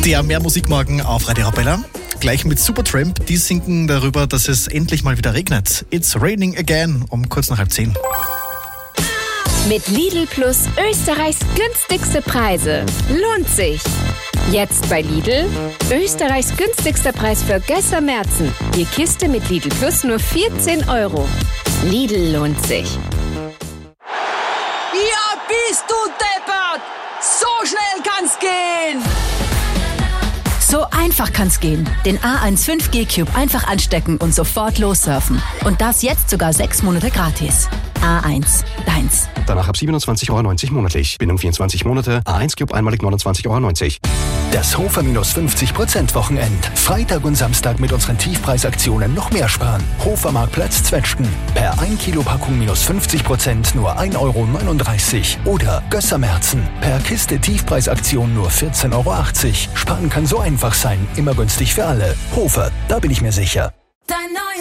Der mehr Musik morgen auf Radio Arabella. Gleich mit Supertramp, die singen darüber, dass es endlich mal wieder regnet. It's raining again, um kurz nach 9:30. Mit Lidl Plus Österreichs günstigste Preise. Lohnt sich. Jetzt bei Lidl. Österreichs günstigster Preis für Gösser Märzen. Die Kiste mit Lidl Plus nur 14 €. Lidl lohnt sich. Ja, bist du deppert! So schnell kann's gehen! So einfach kann's gehen. Den A1 5G Cube einfach anstecken und sofort lossurfen. Und das jetzt sogar 6 Monate gratis. A1, deins. Danach ab 27,90 € monatlich. Binnen 24 Monate. A1 Cube einmalig 29,90 €. Das Hofer minus 50% Wochenend. Freitag und Samstag mit unseren Tiefpreisaktionen noch mehr sparen. Hofer Marktplatz Zwetschgen. Per 1 Kilo Packung minus 50% nur 1,39 € Oder Gösser Märzen. Per Kiste Tiefpreisaktion nur 14,80 €. Sparen kann so einfach sein. Immer günstig für alle. Hofer, da bin ich mir sicher.